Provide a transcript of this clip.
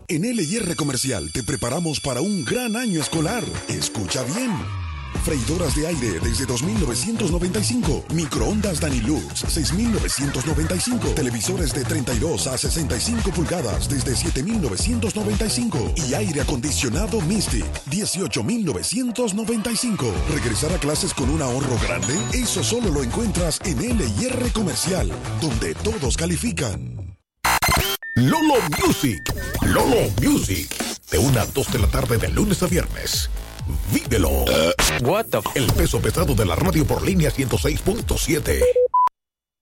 En LIR Comercial te preparamos para un gran año escolar. Escucha bien. Freidoras de aire desde 2.995. Microondas Danilux 6.995. Televisores de 32 a 65 pulgadas desde 7.995. Y aire acondicionado Mystic 18.995. ¿Regresar a clases con un ahorro grande? Eso solo lo encuentras en LIR Comercial, donde todos califican. Lolo Music. Lolo Music. De 1 a 2 de la tarde de lunes a viernes. Vívelo. What the El peso pesado de la radio por línea 106.7.